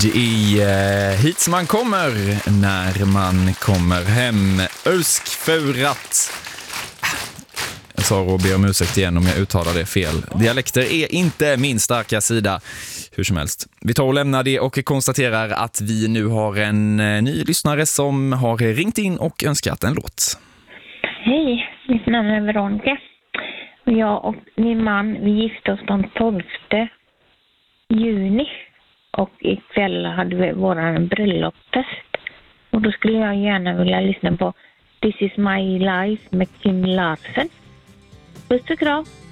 Hit som man kommer när man kommer hem. Uskfurat. Jag sa och ber om ursäkt igen om jag uttalar det fel. Dialekter är inte min starka sida. Hur som helst. Vi tar och lämnar det och konstaterar att vi nu har en ny lyssnare som har ringt in och önskat en låt. Hej, mitt namn är Veronica. Och jag och min man, vi gifte oss den 12 juni. Och ikväll hade vi våran bröllopstest. Och då skulle jag gärna vilja lyssna på This is my life med Kim Larsen. Puss och kram.